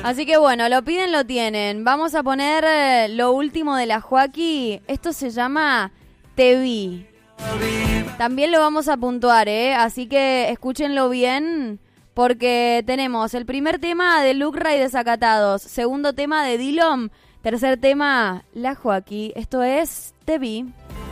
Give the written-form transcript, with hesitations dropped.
Así que bueno, lo piden, lo tienen. Vamos a poner lo último de la Joaquí. Esto se llama Te Vi. También lo vamos a puntuar, así que escúchenlo bien, porque tenemos el primer tema de Lucra y Desacatados, segundo tema de Dillom, tercer tema, la Joaquí. Esto es Te Vi.